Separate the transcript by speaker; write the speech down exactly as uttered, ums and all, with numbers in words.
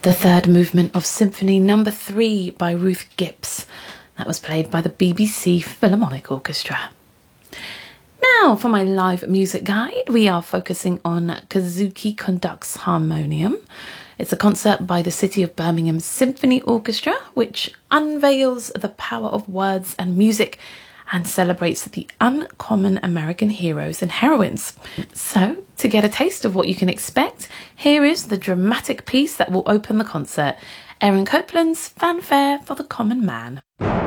Speaker 1: the third movement of Symphony Number Three by Ruth Gibbs. That was played by the B B C Philharmonic Orchestra. Now for my live music guide, we are focusing on Kazuki Conducts Harmonium. It's a concert by the City of Birmingham Symphony Orchestra, which unveils the power of words and music and celebrates the uncommon American heroes and heroines. So, to get a taste of what you can expect, here is the dramatic piece that will open the concert, Aaron Copland's Fanfare for the Common Man.